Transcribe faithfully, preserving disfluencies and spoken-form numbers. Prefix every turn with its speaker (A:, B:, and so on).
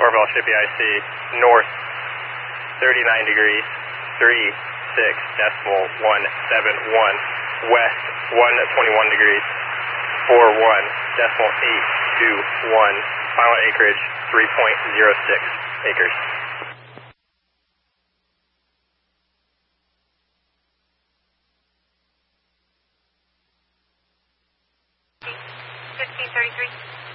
A: Orville Shippey I C, north thirty-nine degrees, three six decimal one seven one, west one twenty-one degrees, four one decimal eight two one, final acreage three point zero six acres.
B: fifteen thirty-three.